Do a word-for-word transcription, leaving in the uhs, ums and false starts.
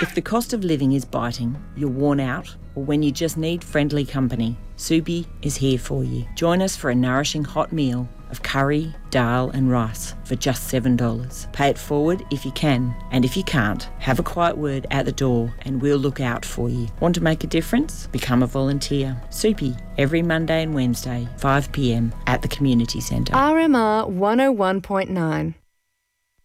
If the cost of living is biting, you're worn out, or when you just need friendly company, Soupy is here for you. Join us for a nourishing hot meal of curry, dal and rice for just seven dollars. Pay it forward if you can, and if you can't, have a quiet word at the door and we'll look out for you. Want to make a difference? Become a volunteer. Soupy, every Monday and Wednesday, five p m at the Community Centre. R M R one oh one point nine.